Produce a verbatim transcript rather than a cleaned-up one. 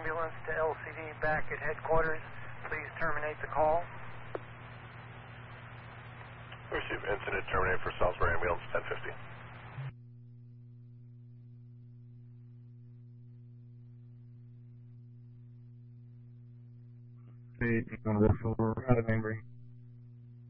ambulance to L C D back at headquarters. Please terminate the call. Receive incident terminated for Salisbury ambulance ten fifty. Eight, one four, out of neighboring.